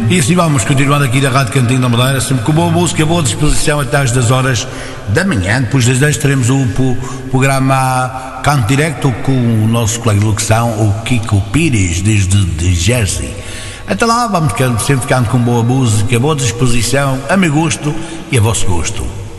E assim vamos continuando aqui da Rádio Cantinho da Madeira, sempre com boa música, boa disposição até às 10 horas da manhã. Depois das 10 teremos o programa Canto Direto com o nosso colega de locução, o Kiko Pires, desde de Jersey. Até lá, vamos sempre ficando com boa música, boa disposição, a meu gosto e a vosso gosto.